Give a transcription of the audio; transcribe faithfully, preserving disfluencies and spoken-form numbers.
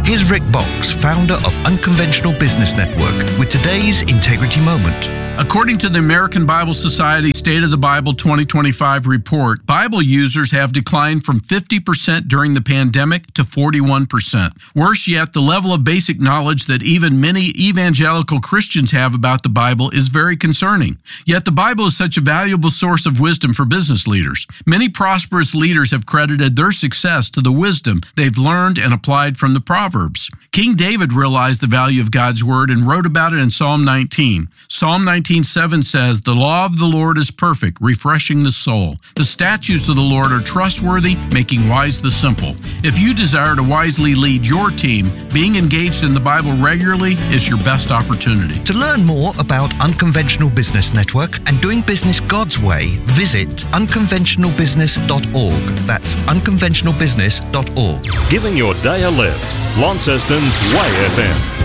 Here's Rick Box, founder of Unconventional Business Network, with today's Integrity Moment. According to the American Bible Society State of the Bible twenty twenty-five report, Bible users have declined from fifty percent during the pandemic to forty-one percent. Worse yet, the level of basic knowledge that even many evangelical Christians have about the Bible is very concerning. Yet the Bible is such a valuable source of wisdom for business leaders. Many prosperous leaders have credited their success to the wisdom they've learned and applied from the Proverbs. King David realized the value of God's Word and wrote about it in Psalm nineteen. Psalm nineteen seven says, "The law of the Lord is perfect, refreshing the soul. The statutes of the Lord are trustworthy, making wise the simple." If you desire to wisely lead your team, being engaged in the Bible regularly is your best opportunity. To learn more about Unconventional Business Network and doing business God's way, visit unconventional business dot org. That's unconventional business dot org. Giving your day a lift. Launceston's Way F M.